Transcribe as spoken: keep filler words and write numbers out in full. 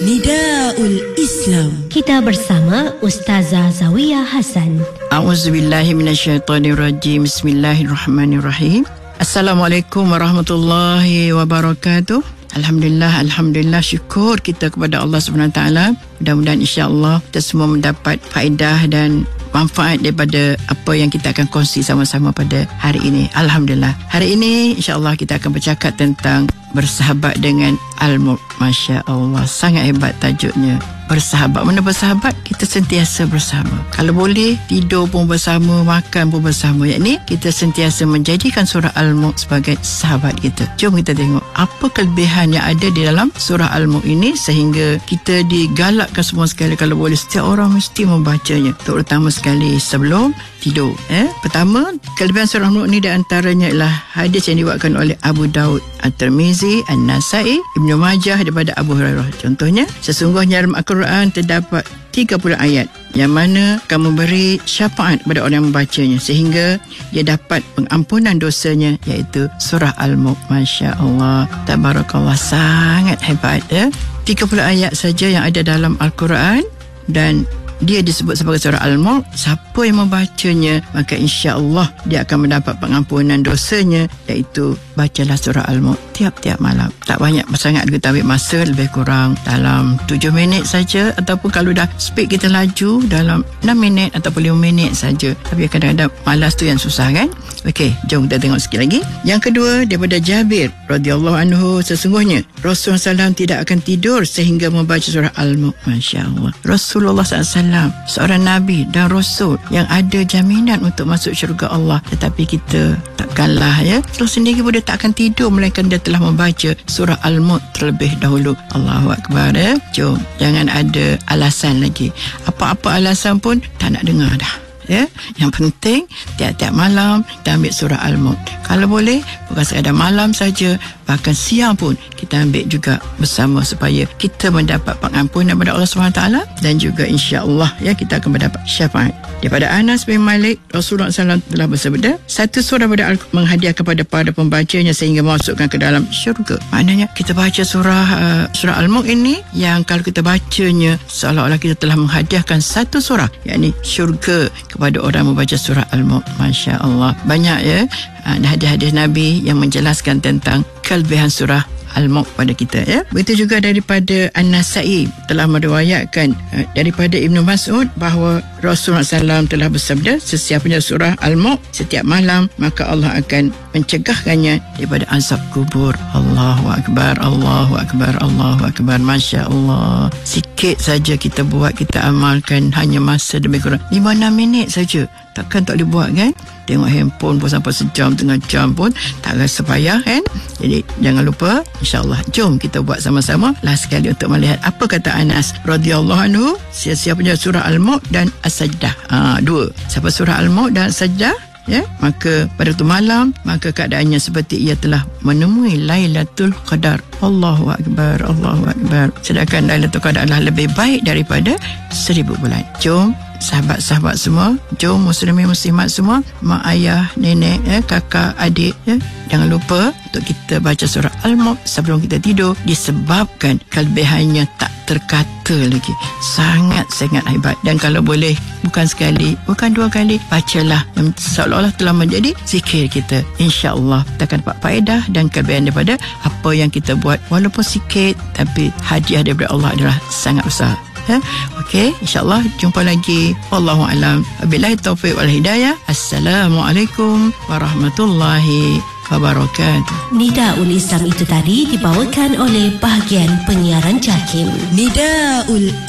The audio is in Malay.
Nidaul Islam. Kita bersama Ustazah Zawiyah Hasan. A'udzubillahi minasyaitonirrajim. Bismillahirrahmanirrahim. Assalamualaikum warahmatullahi wabarakatuh. Alhamdulillah, Alhamdulillah, syukur kita kepada Allah subhanahu wa taala. Mudah-mudahan insya-Allah kita semua mendapat faedah dan manfaat daripada apa yang kita akan kongsi sama-sama pada hari ini. Alhamdulillah. Hari ini insya-Allah kita akan bercakap tentang bersahabat dengan Al-Mulk. Masya Allah, sangat hebat tajuknya. Bersahabat. Mana bersahabat? Kita sentiasa bersama. Kalau boleh, tidur pun bersama, makan pun bersama. Yakni kita sentiasa menjadikan surah Al-Mulk sebagai sahabat kita. Jom kita tengok apa kelebihan yang ada di dalam surah Al-Mulk ini sehingga kita digalakkan semua sekali kalau boleh setiap orang mesti membacanya. Terutama sekali sebelum tidur. Eh? Pertama, kelebihan surah Al-Mulk ini di antaranya ialah hadis yang diwakilkan oleh Abu Daud, At-Tirmizi, An-Nasai, Ibnu Majah daripada Abu Hurairah. Contohnya, sesungguhnya dalam Al-Quran terdapat tiga puluh ayat yang mana akan memberi syafaat kepada orang yang membacanya sehingga dia dapat pengampunan dosanya, iaitu surah Al-Mulk. Masya Allah, tabarakallah, sangat hebat. Ya? tiga puluh ayat saja yang ada dalam Al-Quran dan dia disebut sebagai surah Al-Mulk. Siapa yang membacanya, maka insya-Allah dia akan mendapat pengampunan dosanya, iaitu bacalah surah Al-Mulk tiap-tiap malam. Tak banyak sangat, kita ambil masa lebih kurang dalam tujuh minit saja, ataupun kalau dah speed kita laju dalam enam minit ataupun lima minit saja. Tapi kadang-kadang malas tu yang susah kan. Okey, jom kita tengok sikit lagi. Yang kedua, daripada Jabir radhiyallahu anhu, sesungguhnya Rasulullah sallallahu alaihi wasallam tidak akan tidur sehingga membaca surah Al-Mulk. Masya Allah, Rasulullah sallallahu alaihi wasallam seorang Nabi dan Rasul yang ada jaminan untuk masuk syurga Allah, tetapi kita takkanlah, ya, Rasul sendiri pun dia tak akan tidur melainkan dia telah membaca surah Al-Mulk terlebih dahulu. Allahu Akbar. Ya? Jom, jangan ada alasan lagi. Apa-apa alasan pun tak nak dengar dah. Ya, yang penting tiap-tiap malam kita ambil surah Al-Mulk. Kalau boleh bukan sekadar malam saja, bahkan siang pun kita ambil juga bersama supaya kita mendapat pengampunan daripada Allah subhanahu wa taala dan juga insya-Allah, ya, kita akan mendapat syafaat. Daripada Anas bin Malik, Rasulullah sallallahu alaihi wasallam telah bersabda, satu surah pada Al-Quran menghadiah kepada para pembacanya sehingga masukkan ke dalam syurga. Maknanya kita baca surah uh, surah Al-Mulk ini yang kalau kita bacanya seolah-olah kita telah menghadiahkan satu surah, yakni syurga kepada orang membaca surah Al-Mulk. Masya Allah, banyak, ya, hadis-hadis Nabi yang menjelaskan tentang kelebihan surah Al-Mulk pada kita. Ya. Begitu juga daripada An-Nasai telah meriwayatkan uh, daripada Ibnu Mas'ud bahawa Rasulullah sallallahu alaihi wasallam telah bersabda, sesiapanya surah Al-Mulk setiap malam, maka Allah akan mencegahkannya daripada azab kubur. Allahu Akbar, Allahu Akbar, Allahu Akbar. Masya Allah, sikit saja kita buat, kita amalkan, hanya masa lebih kurang lima enam minit saja. Takkan tak boleh buat kan? Tengok handphone pun sampai sejam, tengah jam pun tak rasa payah kan? Jadi jangan lupa, insya-Allah, jom kita buat sama-sama. Last sekali untuk melihat apa kata Anas radhiyallahu anhu, siapa-siapanya surah Al-Mulk dan As-Sajdah. Ha, dua. Siapa surah Al-Mulk dan As-Sajdah, ya, maka pada tu malam, maka keadaannya seperti ia telah menemui Lailatul Qadar. Allahu Akbar, Allahu Akbar. Sedangkan Lailatul Qadar adalah lebih baik daripada seribu bulan. Jom sahabat-sahabat semua, jom muslimin muslimat semua, mak ayah, nenek, eh, kakak, adik, eh, jangan lupa untuk kita baca surah Al-Mulk sebelum kita tidur, disebabkan kelebihannya tak terkata lagi. Sangat-sangat hebat. Dan kalau boleh, bukan sekali, bukan dua kali, bacalah yang seolah-olah telah menjadi zikir kita. InsyaAllah kita akan dapat faedah dan kelebihan daripada apa yang kita buat. Walaupun sikit, tapi hadiah daripada Allah adalah sangat besar. Ha? Okey, insyaAllah jumpa lagi. Wallahu a'lam. Wabillahi taufiq wal hidayah. Assalamualaikum warahmatullahi wabarakatuh. Nidaul Islam itu tadi dibawakan oleh bahagian penyiaran JAKIM. Nidaul